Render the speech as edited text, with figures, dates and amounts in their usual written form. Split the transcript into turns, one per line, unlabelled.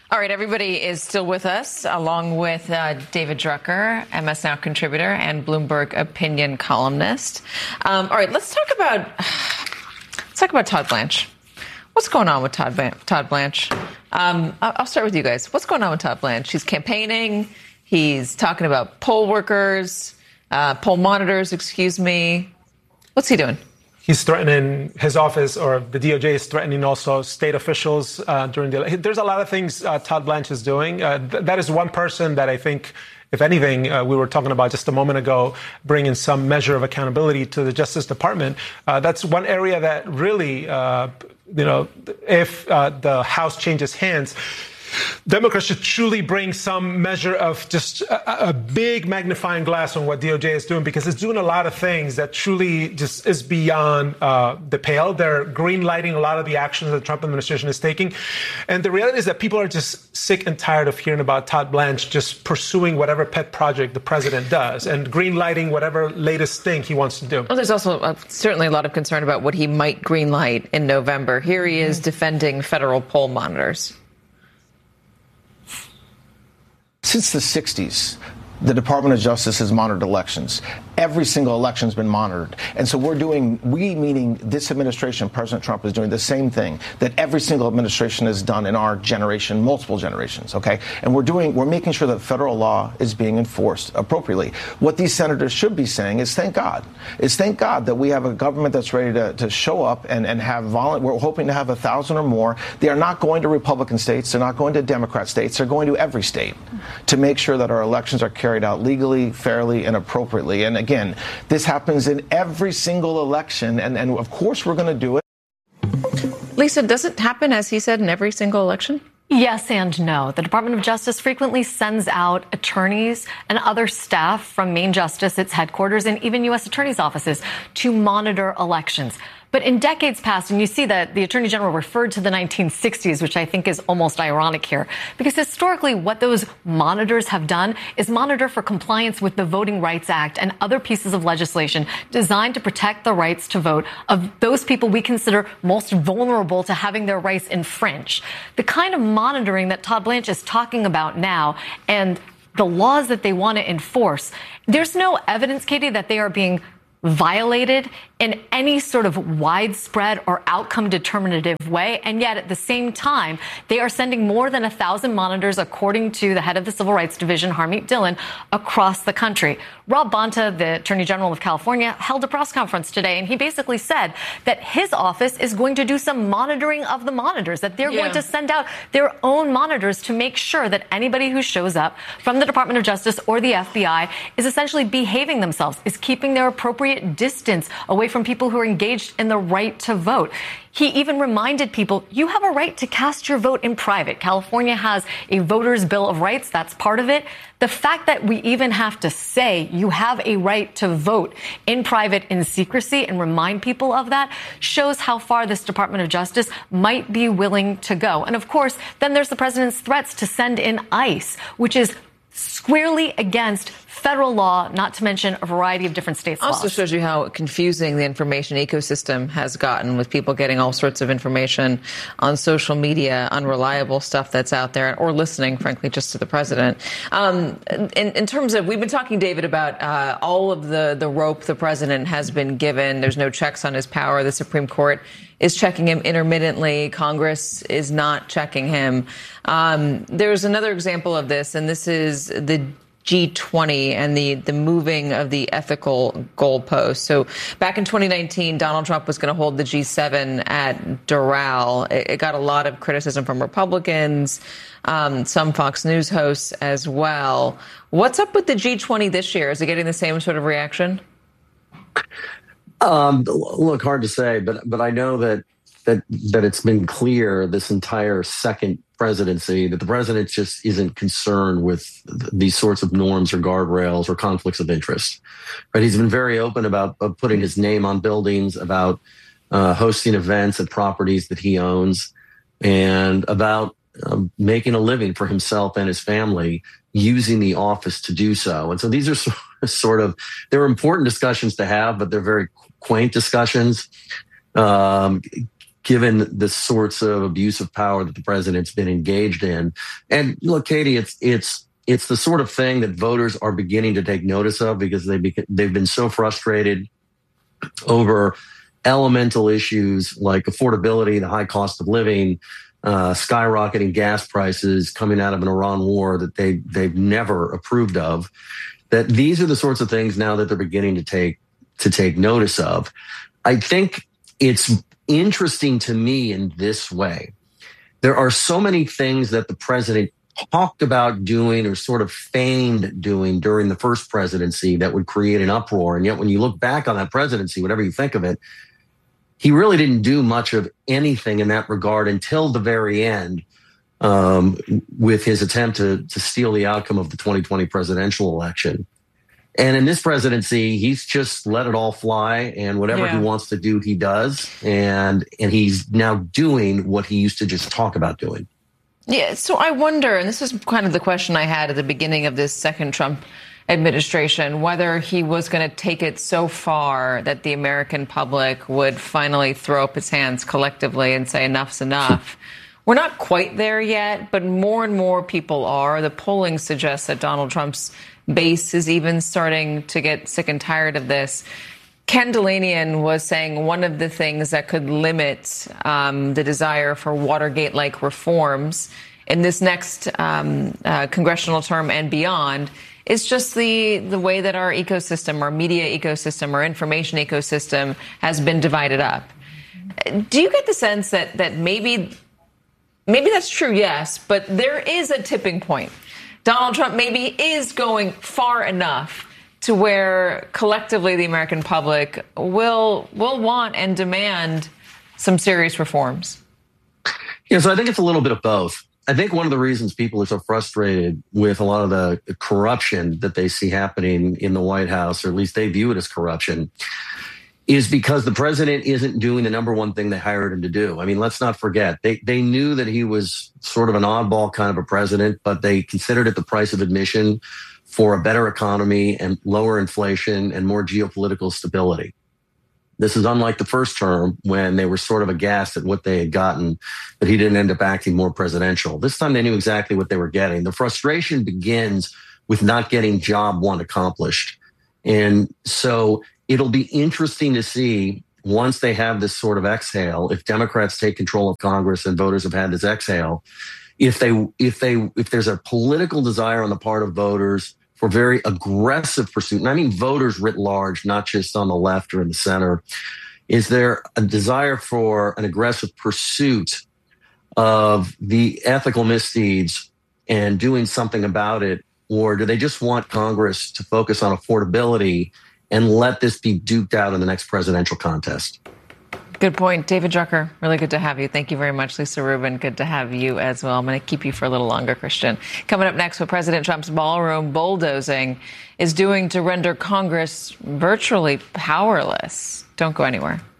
All right, everybody is still with us, along with David Drucker, MS Now contributor and Bloomberg opinion columnist. All right, let's talk about Todd Blanche. What's going on with Todd Blanche? I'll start with you guys. What's going on with Todd Blanche? He's campaigning. He's talking about poll workers, poll monitors, excuse me. What's he doing?
He's threatening his office, or the DOJ is threatening also state officials during the election. There's a lot of things Todd Blanche is doing. That is one person that I think, if anything, we were talking about just a moment ago, bringing some measure of accountability to the Justice Department. That's one area that really, if the House changes hands, Democrats should truly bring some measure of just a big magnifying glass on what DOJ is doing, because it's doing a lot of things that truly just is beyond the pale. They're green lighting a lot of the actions that the Trump administration is taking. And the reality is that people are just sick and tired of hearing about Todd Blanche just pursuing whatever pet project the president does and green lighting whatever latest thing he wants to do.
Well, there's also certainly a lot of concern about what he might green light in November. Here he is defending federal poll monitors.
Since the 60s, the Department of Justice has monitored elections. Every single election has been monitored. And so we meaning this administration, President Trump, is doing the same thing that every single administration has done in our generation, multiple generations, okay? And we're making sure that federal law is being enforced appropriately. What these senators should be saying is thank God. Thank God that we have a government that's ready to show up and have we're hoping to have 1,000 or more. They are not going to Republican states. They're not going to Democrat states. They're going to every state to make sure that our elections are carried out legally, fairly, and appropriately. And again, this happens in every single election, and of course we're going to do it.
Lisa, does it happen, as he said, in every single election?
Yes and no. The Department of Justice frequently sends out attorneys and other staff from Main Justice, its headquarters, and even U.S. attorneys' offices to monitor elections. But in decades past, and you see that the Attorney General referred to the 1960s, which I think is almost ironic here, because historically what those monitors have done is monitor for compliance with the Voting Rights Act and other pieces of legislation designed to protect the rights to vote of those people we consider most vulnerable to having their rights infringed. The kind of monitoring that Todd Blanche is talking about now and the laws that they want to enforce, there's no evidence, Katie, that they are being violated in any sort of widespread or outcome determinative way. And yet at the same time, they are sending more than 1,000 monitors, according to the head of the Civil Rights Division, Harmeet Dillon, across the country. Rob Bonta, the Attorney General of California, held a press conference today, and he basically said that his office is going to do some monitoring of the monitors, that they're going to send out their own monitors to make sure that anybody who shows up from the Department of Justice or the FBI is essentially behaving themselves, is keeping their appropriate distance away from people who are engaged in the right to vote. He even reminded people, you have a right to cast your vote in private. California has a voters' bill of rights. That's part of it. The fact that we even have to say you have a right to vote in private in secrecy and remind people of that shows how far this Department of Justice might be willing to go. And of course, then there's the president's threats to send in ICE, which is squarely against federal law, not to mention a variety of different states' laws.
Also shows you how confusing the information ecosystem has gotten, with people getting all sorts of information on social media, unreliable stuff that's out there, or listening, frankly, just to the president. In terms of, we've been talking, David, about all of the rope the president has been given. There's no checks on his power. The Supreme Court is checking him intermittently. Congress is not checking him. There's another example of this, and this is the G20 and the moving of the ethical goalposts. So back in 2019, Donald Trump was going to hold the G7 at Doral. It got a lot of criticism from Republicans, some Fox News hosts as well. What's up with the G20 this year? Is it getting the same sort of reaction?
Look, hard to say, but I know that it's been clear this entire second presidency that the president just isn't concerned with these sorts of norms or guardrails or conflicts of interest. But he's been very open about putting his name on buildings, about hosting events at properties that he owns, and about making a living for himself and his family using the office to do so. And so these are they're important discussions to have, but they're very quaint discussions. given the sorts of abuse of power that the president's been engaged in. And look, Katie, it's the sort of thing that voters are beginning to take notice of because they've been so frustrated over elemental issues like affordability, the high cost of living, skyrocketing gas prices coming out of an Iran war that they've never approved of. That these are the sorts of things now that they're beginning to take notice of. I think it's interesting to me in this way. There are so many things that the president talked about doing or sort of feigned doing during the first presidency that would create an uproar. And yet when you look back on that presidency, whatever you think of it, he really didn't do much of anything in that regard until the very end, with his attempt to steal the outcome of the 2020 presidential election. And in this presidency, he's just let it all fly, and whatever he wants to do, he does. And he's now doing what he used to just talk about doing.
Yeah, so I wonder, and this is kind of the question I had at the beginning of this second Trump administration, whether he was going to take it so far that the American public would finally throw up its hands collectively and say enough's enough. We're not quite there yet, but more and more people are. The polling suggests that Donald Trump's base is even starting to get sick and tired of this. Ken Dilanian was saying one of the things that could limit the desire for Watergate-like reforms in this next congressional term and beyond is just the way that our ecosystem, our media ecosystem, our information ecosystem has been divided up. Do you get the sense that maybe that's true, yes, but there is a tipping point? Donald Trump maybe is going far enough to where collectively the American public will want and demand some serious reforms?
Yeah, so I think it's a little bit of both. I think one of the reasons people are so frustrated with a lot of the corruption that they see happening in the White House, or at least they view it as corruption, is because the president isn't doing the number one thing they hired him to do. I mean, let's not forget, they knew that he was sort of an oddball kind of a president, but they considered it the price of admission for a better economy and lower inflation and more geopolitical stability. This is unlike the first term when they were sort of aghast at what they had gotten, but he didn't end up acting more presidential. This time they knew exactly what they were getting. The frustration begins with not getting job one accomplished. And so it'll be interesting to see once they have this sort of exhale, if Democrats take control of Congress and voters have had this exhale, if there's a political desire on the part of voters for very aggressive pursuit, and I mean voters writ large, not just on the left or in the center, is there a desire for an aggressive pursuit of the ethical misdeeds and doing something about it? Or do they just want Congress to focus on affordability and let this be duked out in the next presidential contest?
Good point. David Drucker, really good to have you. Thank you very much. Lisa Rubin, good to have you as well. I'm going to keep you for a little longer, Christian. Coming up next, what President Trump's ballroom bulldozing is doing to render Congress virtually powerless. Don't go anywhere.